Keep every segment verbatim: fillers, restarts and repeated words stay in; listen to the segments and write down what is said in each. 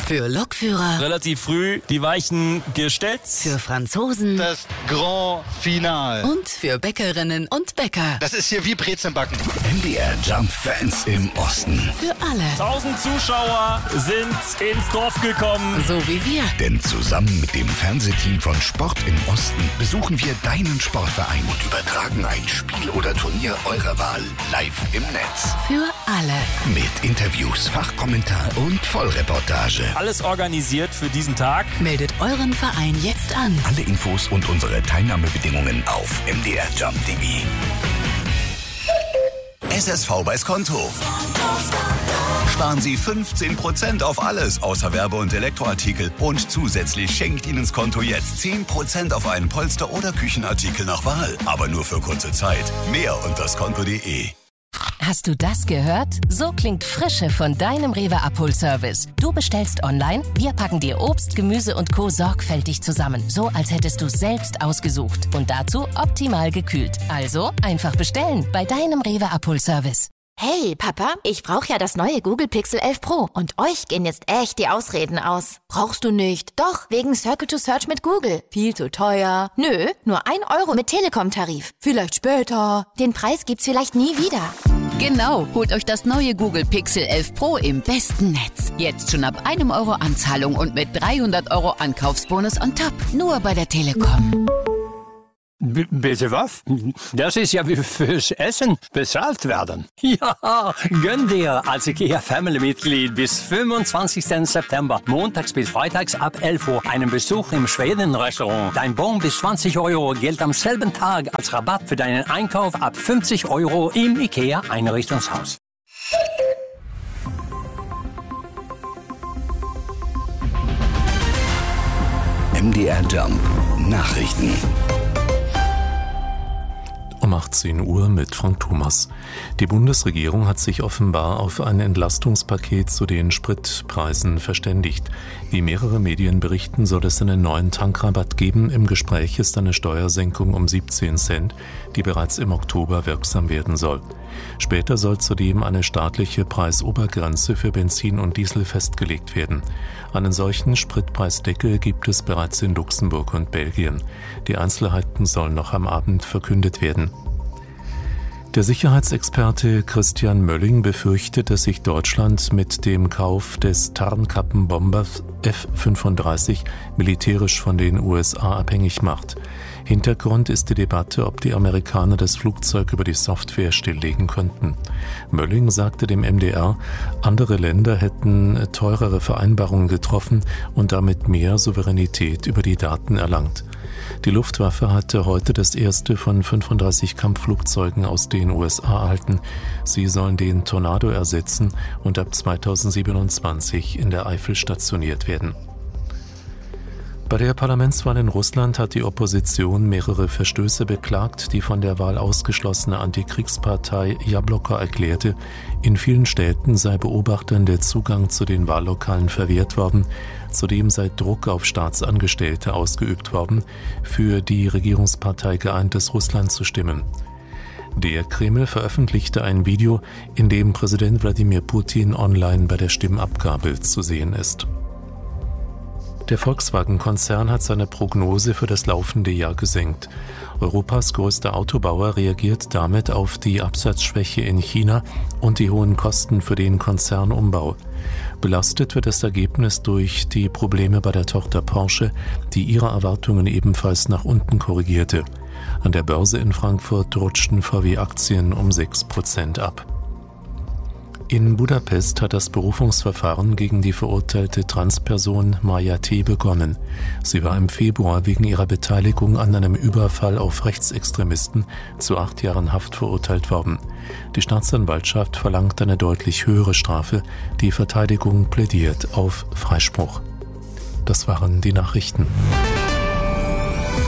Für Lokführer. Relativ früh die Weichen gestellt. Für Franzosen. Das Grand Finale. Und für Bäckerinnen und Bäcker. Das ist hier wie Brezelbacken. M D R Jump Fans im Osten. Für alle. Tausend Zuschauer sind ins Dorf gekommen. So wie wir. Denn zusammen mit dem Fernsehteam von Sport im Osten besuchen wir deinen Sportverein und übertragen ein Spiel oder Turnier eurer Wahl live im Netz. Für alle. Mit Interviews, Fachkommentar und Vollreportage. Alles organisiert für diesen Tag. Meldet euren Verein jetzt an. Alle Infos und unsere Teilnahmebedingungen auf m d r jump punkt d e. S S V bei's Konto. Sparen Sie fünfzehn Prozent auf alles außer Werbe- und Elektroartikel. Und zusätzlich schenkt Ihnen das Konto jetzt zehn Prozent auf einen Polster- oder Küchenartikel nach Wahl. Aber nur für kurze Zeit. Mehr unter skonto punkt d e. Hast du das gehört? So klingt Frische von deinem Rewe-Abholservice. Du bestellst online, wir packen dir Obst, Gemüse und Co. sorgfältig zusammen. So, als hättest du es selbst ausgesucht. Und dazu optimal gekühlt. Also einfach bestellen bei deinem Rewe-Abholservice. Hey, Papa, ich brauche ja das neue Google Pixel elf Pro und euch gehen jetzt echt die Ausreden aus. Brauchst du nicht? Doch, wegen Circle to Search mit Google. Viel zu teuer. Nö, nur ein Euro mit Telekom-Tarif. Vielleicht später. Den Preis gibt's vielleicht nie wieder. Genau, holt euch das neue Google Pixel elf Pro im besten Netz. Jetzt schon ab einem Euro Anzahlung und mit dreihundert Euro Ankaufsbonus on top. Nur bei der Telekom. B- bitte was? Das ist ja wie fürs Essen bezahlt werden. Ja, gönn dir als IKEA-Family-Mitglied bis fünfundzwanzigsten September, montags bis freitags ab elf Uhr, einen Besuch im Schweden-Restaurant. Dein Bon bis zwanzig Euro gilt am selben Tag als Rabatt für deinen Einkauf ab fünfzig Euro im IKEA-Einrichtungshaus. M D R Jump Nachrichten. Um achtzehn Uhr mit Frank Thomas. Die Bundesregierung hat sich offenbar auf ein Entlastungspaket zu den Spritpreisen verständigt. Wie mehrere Medien berichten, soll es einen neuen Tankrabatt geben. Im Gespräch ist eine Steuersenkung um siebzehn Cent, die bereits im Oktober wirksam werden soll. Später soll zudem eine staatliche Preisobergrenze für Benzin und Diesel festgelegt werden. Einen solchen Spritpreisdeckel gibt es bereits in Luxemburg und Belgien. Die Einzelheiten sollen noch am Abend verkündet werden. Der Sicherheitsexperte Christian Mölling befürchtet, dass sich Deutschland mit dem Kauf des Tarnkappenbombers F fünfunddreißig militärisch von den U S A abhängig macht. Hintergrund ist die Debatte, ob die Amerikaner das Flugzeug über die Software stilllegen könnten. Mölling sagte dem M D R, andere Länder hätten teurere Vereinbarungen getroffen und damit mehr Souveränität über die Daten erlangt. Die Luftwaffe hatte heute das erste von fünfunddreißig Kampfflugzeugen aus den U S A erhalten. Sie sollen den Tornado ersetzen und ab zweitausendsiebenundzwanzig in der Eifel stationiert werden. Bei der Parlamentswahl in Russland hat die Opposition mehrere Verstöße beklagt, die von der Wahl ausgeschlossene Antikriegspartei Jabloko erklärte. In vielen Städten sei Beobachtern der Zugang zu den Wahllokalen verwehrt worden. Zudem sei Druck auf Staatsangestellte ausgeübt worden, für die Regierungspartei Geeintes Russland zu stimmen. Der Kreml veröffentlichte ein Video, in dem Präsident Wladimir Putin online bei der Stimmabgabe zu sehen ist. Der Volkswagen-Konzern hat seine Prognose für das laufende Jahr gesenkt. Europas größter Autobauer reagiert damit auf die Absatzschwäche in China und die hohen Kosten für den Konzernumbau. Belastet wird das Ergebnis durch die Probleme bei der Tochter Porsche, die ihre Erwartungen ebenfalls nach unten korrigierte. An der Börse in Frankfurt rutschten V W-Aktien um sechs Prozent ab. In Budapest hat das Berufungsverfahren gegen die verurteilte Transperson Maja T. begonnen. Sie war im Februar wegen ihrer Beteiligung an einem Überfall auf Rechtsextremisten zu acht Jahren Haft verurteilt worden. Die Staatsanwaltschaft verlangt eine deutlich höhere Strafe. Die Verteidigung plädiert auf Freispruch. Das waren die Nachrichten.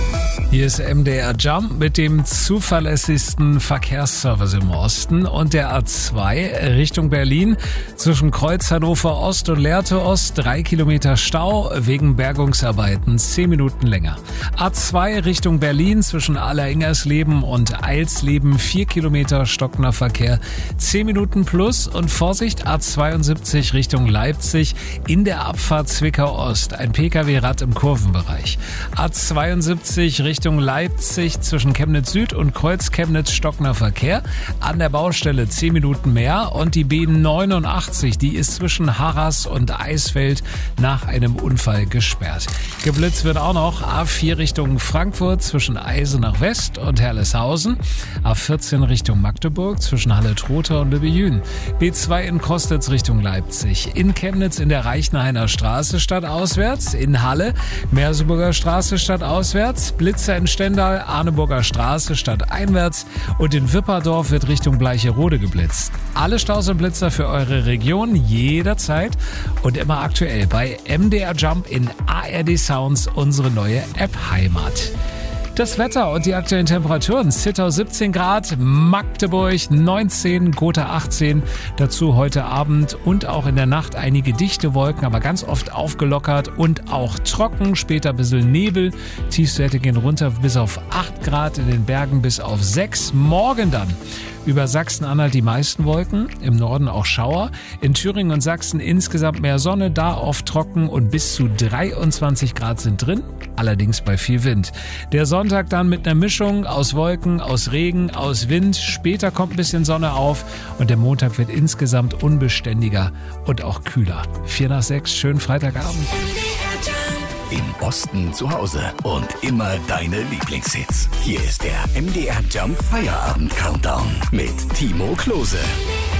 Hier ist M D R Jump mit dem zuverlässigsten Verkehrsservice im Osten und der A zwei Richtung Berlin zwischen Kreuz Hannover Ost und Lehrte Ost. Drei Kilometer Stau wegen Bergungsarbeiten, zehn Minuten länger. A zwei Richtung Berlin zwischen Aller-Ingersleben und Eilsleben. Vier Kilometer stockender Verkehr, zehn Minuten plus. Und Vorsicht, A zweiundsiebzig Richtung Leipzig in der Abfahrt Zwickau Ost. Ein Pkw-Rad im Kurvenbereich. A zweiundsiebzig Richtung Richtung Leipzig zwischen Chemnitz Süd und Kreuz Chemnitz stockender Verkehr. An der Baustelle zehn Minuten mehr. Und die B neunundachtzig, die ist zwischen Harras und Eisfeld nach einem Unfall gesperrt. Geblitzt wird auch noch A vier Richtung Frankfurt zwischen Eisenach West und Herleshausen. A vierzehn Richtung Magdeburg zwischen Halle-Trotha und Lübbejün. B zwei in Kostitz Richtung Leipzig. In Chemnitz in der Reichenhainer Straße stadtauswärts. In Halle Merseburger Straße stadtauswärts. Blitzer in Stendal, Arneburger Straße stadteinwärts und in Wipperdorf wird Richtung Bleicherode geblitzt. Alle Staus und Blitzer für eure Region jederzeit und immer aktuell bei M D R Jump in A R D Sounds, unsere neue App Heimat. Das Wetter und die aktuellen Temperaturen. Zittau siebzehn Grad, Magdeburg neunzehn, Gotha achtzehn. Dazu heute Abend und auch in der Nacht einige dichte Wolken, aber ganz oft aufgelockert und auch trocken. Später ein bisschen Nebel. Tiefstwerte gehen runter bis auf acht Grad, in den Bergen bis auf sechs. Morgen dann über Sachsen-Anhalt die meisten Wolken, im Norden auch Schauer. In Thüringen und Sachsen insgesamt mehr Sonne, da oft trocken und bis zu dreiundzwanzig Grad sind drin, allerdings bei viel Wind. Der Sonntag dann mit einer Mischung aus Wolken, aus Regen, aus Wind. Später kommt ein bisschen Sonne auf und der Montag wird insgesamt unbeständiger und auch kühler. Vier nach sechs, schönen Freitagabend. Im Osten zu Hause und immer deine Lieblingshits. Hier ist der M D R Jump Feierabend Countdown mit Timo Klose.